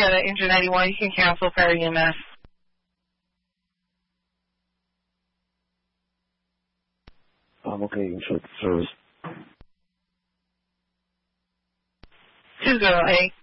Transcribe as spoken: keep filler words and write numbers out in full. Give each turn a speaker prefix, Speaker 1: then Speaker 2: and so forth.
Speaker 1: at Engine ninety-one. You can cancel Fire E M S.
Speaker 2: Um, okay, you can shut the service.
Speaker 1: two zero eight.